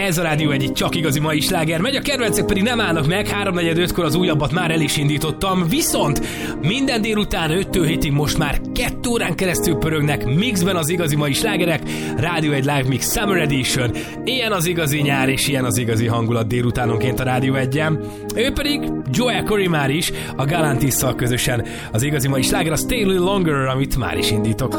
Ez a Rádió egy csak igazi mai sláger megy, a kedvencek pedig nem állnak meg, 3:45-kor az újabbat már el is indítottam, viszont minden délután 5-től 7-ig most már 2 órán keresztül pörögnek mixben az igazi mai slágerek, Rádió egy Live Mix Summer Edition, ilyen az igazi nyár és ilyen az igazi hangulat délutánonként a Rádió 1-en. Ő pedig Joel Corey már is, a Galantisszal közösen az igazi mai sláger, a Stay a Little Longer, amit már is indítok.